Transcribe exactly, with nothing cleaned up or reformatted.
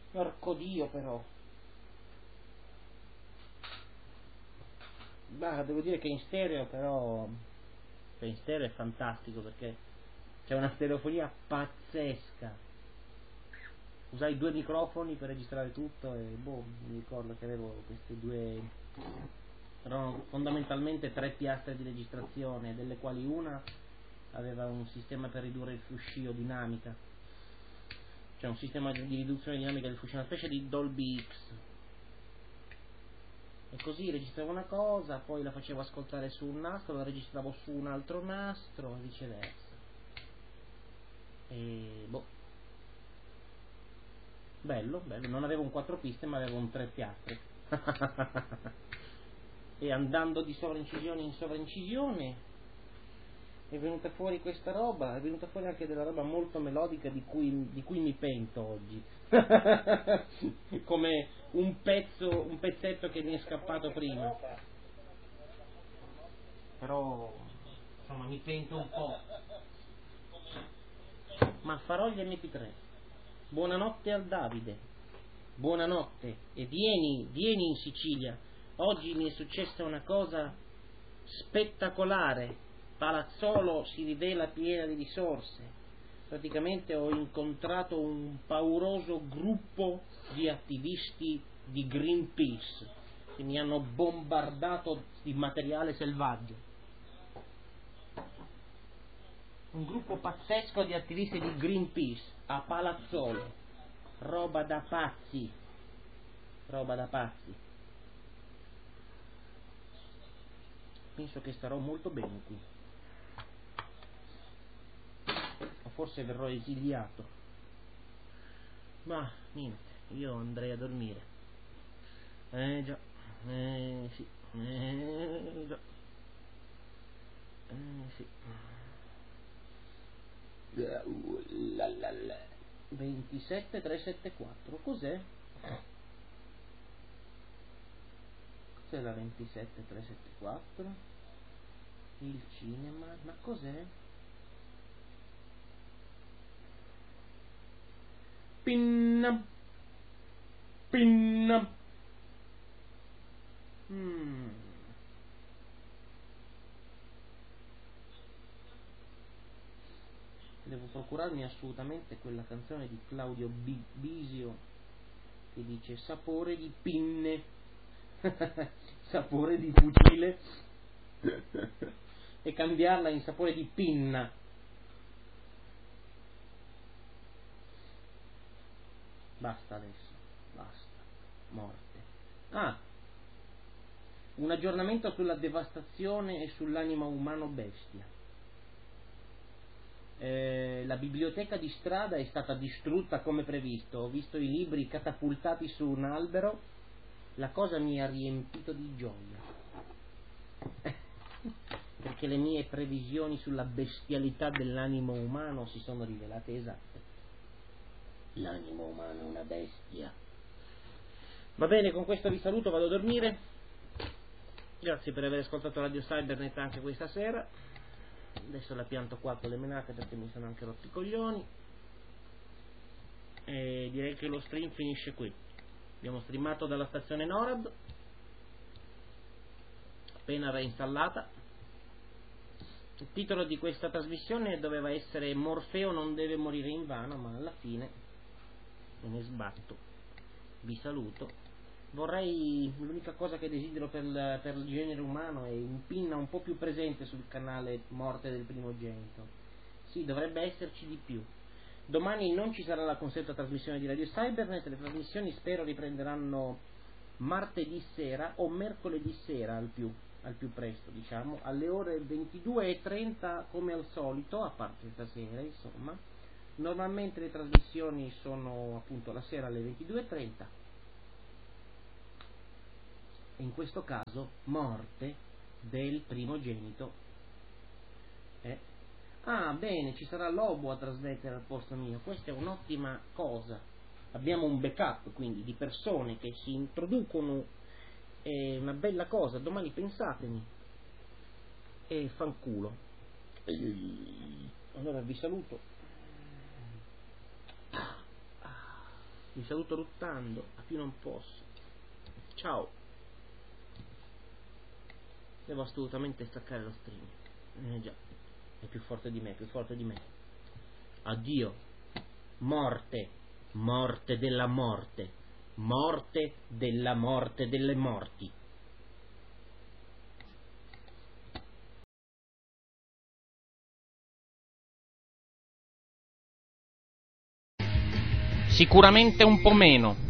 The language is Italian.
Porco Dio però. Bah, devo dire che in stereo però, cioè in stereo è fantastico perché c'è una stereofonia pazzesca. Usai due microfoni per registrare tutto e boh, mi ricordo che avevo queste due, erano fondamentalmente tre piastre di registrazione, delle quali una aveva un sistema per ridurre il fruscio dinamica, cioè un sistema di riduzione dinamica del fruscio, una specie di Dolby X, e così registravo una cosa, poi la facevo ascoltare su un nastro, la registravo su un altro nastro e viceversa. E boh, bello, bello, non avevo un quattro piste ma avevo un tre piastre. E andando di sovraincisione in sovraincisione è venuta fuori questa roba, è venuta fuori anche della roba molto melodica di cui, di cui mi pento oggi. Come un pezzo, un pezzetto che mi è scappato prima. Però insomma mi pento un po'. Ma farò gli M P tre. Buonanotte al Davide. Buonanotte e vieni, vieni in Sicilia. Oggi mi è successa una cosa spettacolare. Palazzolo si rivela piena di risorse. Praticamente ho incontrato un pauroso gruppo di attivisti di Greenpeace che mi hanno bombardato di materiale selvaggio. Un gruppo pazzesco di attivisti di Greenpeace a Palazzolo. Roba da pazzi. Roba da pazzi. Penso che starò molto bene qui. O forse verrò esiliato. Ma niente, io andrei a dormire. Eh già, eh sì, eh già, eh sì. ventisette trecentosettantaquattro, cos'è? Cos'è la ventisette trecentosettantaquattro? Il cinema, ma cos'è? Pinna, pinna. Mm. Devo procurarmi assolutamente quella canzone di Claudio B- Bisio che dice sapore di pinne, sapore di fucile, e cambiarla in sapore di pinna. Basta adesso, basta, morte. Ah, un aggiornamento sulla devastazione e sull'anima umano bestia. Eh, la biblioteca di strada è stata distrutta come previsto, ho visto i libri catapultati su un albero, la cosa mi ha riempito di gioia, perché le mie previsioni sulla bestialità dell'animo umano si sono rivelate esatte. L'animo umano è una bestia. Va bene, con questo vi saluto, vado a dormire. Grazie per aver ascoltato Radio Cybernet anche questa sera. Adesso la pianto qua con le menate perché mi sono anche rotti i coglioni. E direi che lo stream finisce qui. Abbiamo streamato dalla stazione NORAD, appena reinstallata. Il titolo di questa trasmissione doveva essere Morfeo non deve morire invano, ma alla fine me ne sbatto. Vi saluto. Vorrei, l'unica cosa che desidero per, per il genere umano è un pinna un po' più presente sul canale Morte del Primogenito. Sì, dovrebbe esserci di più. Domani non ci sarà la consueta trasmissione di Radio Cybernet, le trasmissioni spero riprenderanno martedì sera o mercoledì sera al più, al più presto, diciamo, alle ore ventidue e trenta come al solito, a parte stasera, insomma. Normalmente le trasmissioni sono appunto la sera alle ventidue e trenta. In questo caso morte del primogenito. Eh? Ah, bene, ci sarà Lobo a trasmettere al posto mio, questa è un'ottima cosa. Abbiamo un backup quindi di persone che si introducono, è una bella cosa, domani pensatemi. E fanculo. Allora vi saluto. Vi saluto ruttando, a più non posso. Ciao. Devo assolutamente staccare lo stream. Eh già, è più forte di me, più forte di me. Addio. Morte. Morte della morte. Morte della morte delle morti. Sicuramente un po' meno.